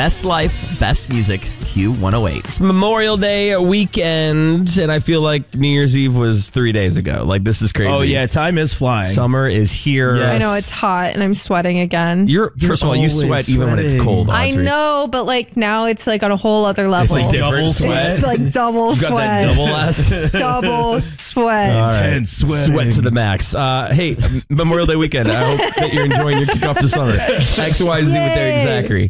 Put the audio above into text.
Best life, best music, Q108. It's Memorial Day weekend, and I feel like New Year's Eve was 3 days ago. Like, this is crazy. Oh, yeah, time is flying. Summer is here. Yes. I know it's hot and I'm sweating again. First of all, you always sweat even when it's sweating. cold, Audrey. I know, but like now it's like on a whole other level. It's like double sweat. It's like double You got that sweat. double ass? Double sweat. All right. Intense sweating. Sweat to the max. Hey, Memorial Day weekend. I hope that you're enjoying your kickoff to summer. XYZ with Eric Yay. Zachary.